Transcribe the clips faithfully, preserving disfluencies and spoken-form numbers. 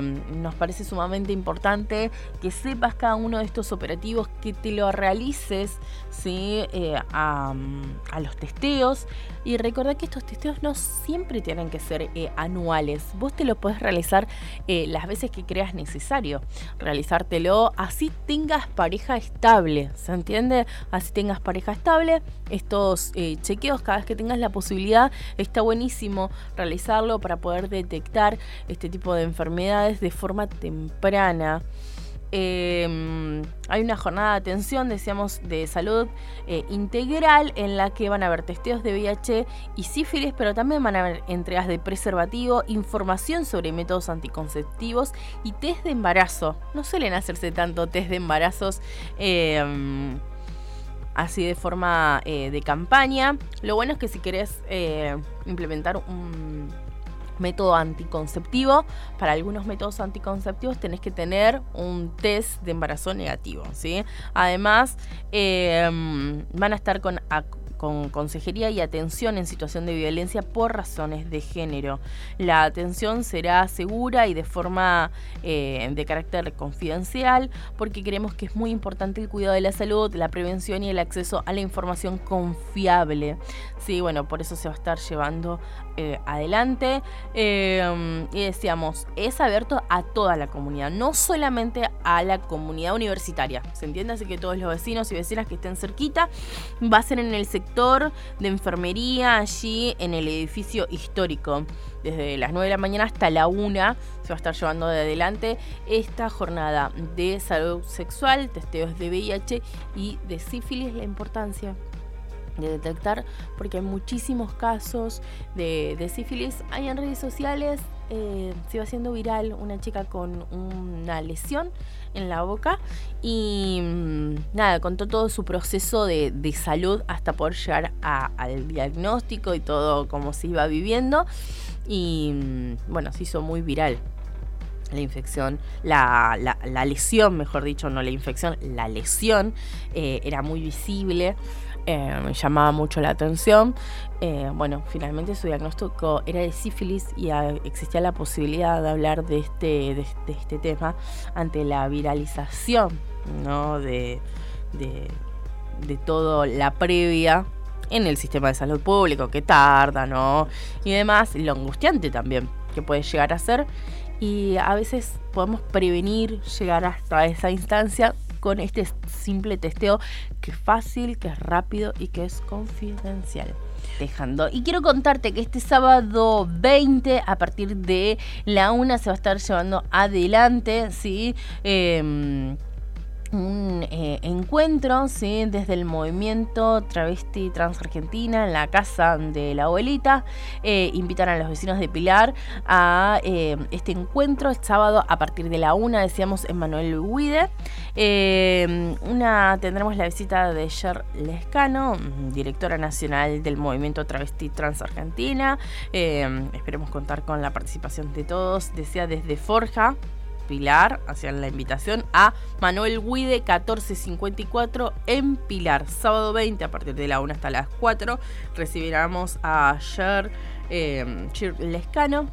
nos parece sumamente importante que sepas cada uno de estos operativos, que te lo realices, ¿sí? eh, a, a los testeos. Y recordá que estos testeos no siempre tienen que ser eh, anuales. Vos te lo podés realizar eh, las veces que creas necesario realizártelo, así tengas pareja estable, ¿se entiende? Así tengas pareja estable, estos eh, chequeos cada vez que tengas la posibilidad, está buenísimo realizarlo para poder detectar este tipo de enfermedades de forma temprana. Eh, hay una jornada de atención, decíamos, de salud eh, integral, en la que van a haber testeos de V I H y sífilis, pero también van a haber entregas de preservativo, información sobre métodos anticonceptivos y test de embarazo. No suelen hacerse tanto test de embarazos eh, así de forma eh, de campaña. Lo bueno es que si querés eh, implementar un método anticonceptivo, para algunos métodos anticonceptivos tenés que tener un test de embarazo negativo, ¿sí? Además, eh, van a estar con, a, con consejería y atención en situación de violencia por razones de género. La atención será segura y de forma eh, de carácter confidencial, porque creemos que es muy importante el cuidado de la salud, la prevención y el acceso a la información confiable. Sí, bueno, por eso se va a estar llevando eh, adelante. Eh, y decíamos, es abierto a toda la comunidad, no solamente a la comunidad universitaria, ¿se entiende? Así que todos los vecinos y vecinas que estén cerquita, va a ser en el sector de enfermería, allí en el edificio histórico. Desde las nueve de la mañana hasta la una se va a estar llevando de adelante esta jornada de salud sexual, testeos de V I H y de sífilis. La importancia de detectar, porque hay muchísimos casos de, de sífilis. Hay en redes sociales, eh, se va haciendo viral una chica con una lesión en la boca y mmm, nada, contó todo su proceso de, de salud hasta poder llegar a, al diagnóstico y todo cómo se iba viviendo, y mmm, bueno, se hizo muy viral la infección, la, la, la lesión, mejor dicho, no la infección, la lesión eh, era muy visible. Eh, me llamaba mucho la atención. Eh, bueno, finalmente su diagnóstico era de sífilis y a, existía la posibilidad de hablar de este, de, de este tema ante la viralización, ¿no? de, de, de todo la previa en el sistema de salud público, que tarda, ¿no? Y demás, lo angustiante también que puede llegar a ser. Y a veces podemos prevenir llegar hasta esa instancia con este simple testeo, que es fácil, que es rápido y que es confidencial. Dejando. Y quiero contarte que este sábado veinte, a partir de la una, se va a estar llevando adelante, ¿sí? Eh, un eh, encuentro, ¿sí? Desde el movimiento Travesti Trans Argentina en la casa de la abuelita. Eh, invitan a los vecinos de Pilar a eh, este encuentro este sábado a partir de la una, decíamos, en Manuel Huide. Eh, una, tendremos la visita de Cher Lescano, directora nacional del movimiento Travesti Trans Argentina. Eh, esperemos contar con la participación de todos. Decía desde Forja, Pilar, hacían la invitación a Manuel Huide catorce cincuenta y cuatro en Pilar. Sábado veinte, a partir de la una hasta las cuatro, recibiremos a Cher eh, Lescano,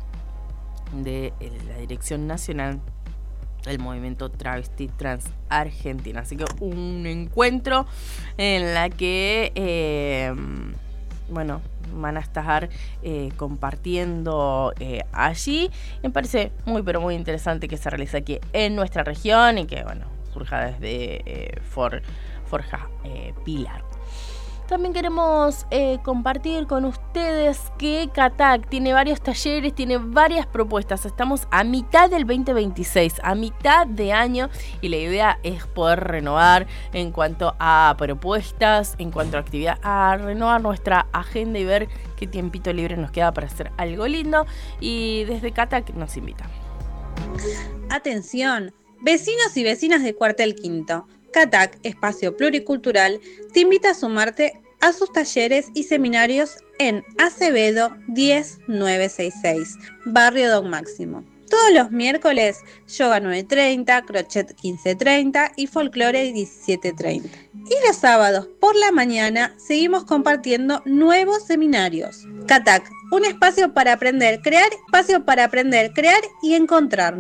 de eh, la Dirección Nacional del Movimiento Travesti Trans Argentina. Así que un encuentro en la que eh, bueno, van a estar eh, compartiendo eh, allí. Me parece muy pero muy interesante que se realice aquí en nuestra región y que, bueno, surja desde eh, For, Forja eh, Pilar. También queremos eh, compartir con ustedes que CATAC tiene varios talleres, tiene varias propuestas. Estamos a mitad del veinte veintiséis, a mitad de año, y la idea es poder renovar en cuanto a propuestas, en cuanto a actividad, a renovar nuestra agenda y ver qué tiempito libre nos queda para hacer algo lindo. Y desde CATAC nos invitan. Atención, vecinos y vecinas de Cuartel Quinto. CATAC, Espacio Pluricultural, te invita a sumarte a sus talleres y seminarios en Acevedo diez mil novecientos sesenta y seis, Barrio Don Máximo. Todos los miércoles, yoga nueve treinta, crochet quince treinta y folclore diecisiete treinta. Y los sábados por la mañana seguimos compartiendo nuevos seminarios. CATAC, un espacio para aprender, crear, espacio para aprender, crear y encontrarnos.